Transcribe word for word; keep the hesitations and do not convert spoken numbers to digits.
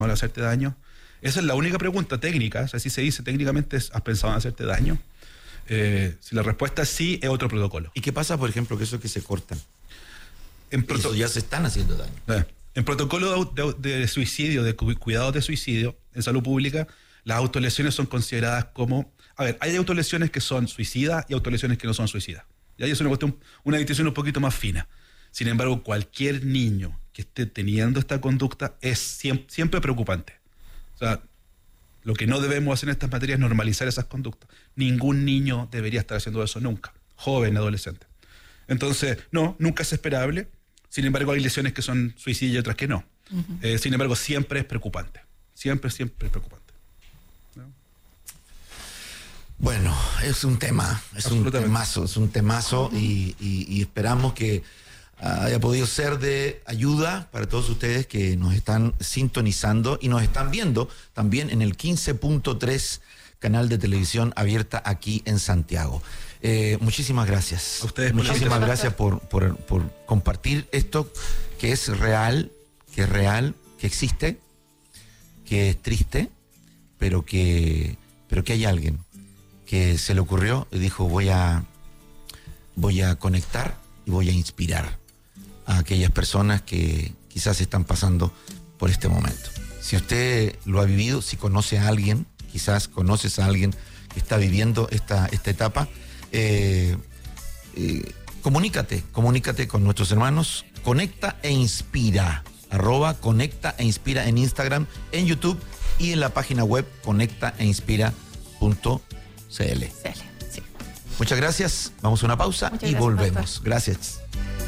en hacerte daño? Esa es la única pregunta técnica, o sea, si se dice técnicamente, ¿has pensado en hacerte daño? Eh, si la respuesta es sí, es otro protocolo. ¿Y qué pasa, por ejemplo, que eso que se cortan? En proto- eso ya se están haciendo daño. Eh, en protocolo de, de, de suicidio, de cu cuidados de suicidio, en salud pública, las autolesiones son consideradas como... A ver, hay autolesiones que son suicidas y autolesiones que no son suicidas. Y ahí es una cuestión, una distinción un poquito más fina. Sin embargo, cualquier niño que esté teniendo esta conducta es siempre, siempre preocupante. O sea, lo que no debemos hacer en estas materias es normalizar esas conductas. Ningún niño debería estar haciendo eso nunca, joven, adolescente. Entonces, no, nunca es esperable. Sin embargo, hay lesiones que son suicidio y otras que no. Uh-huh. eh, sin embargo, siempre es preocupante. Siempre, siempre es preocupante. ¿No? Bueno, es un tema, es un temazo, es un temazo uh-huh. y, y, y esperamos que haya podido ser de ayuda para todos ustedes que nos están sintonizando y nos están viendo también en el quince punto tres canal de televisión abierta aquí en Santiago. Eh, muchísimas gracias. A ustedes, muchísimas por gracias por, por, por compartir esto que es real, que es real, que existe, que es triste, pero que, pero que hay alguien que se le ocurrió y dijo voy a, voy a conectar y voy a inspirar a aquellas personas que quizás están pasando por este momento. Si usted lo ha vivido, si conoce a alguien, quizás conoces a alguien que está viviendo esta, esta etapa, eh, eh, comunícate, comunícate con nuestros hermanos, Conecta e Inspira, arroba Conecta e Inspira en Instagram, en YouTube y en la página web conecta e inspira punto c l. Sí. Muchas gracias, vamos a una pausa. Muchas y gracias, volvemos. doctor. Gracias.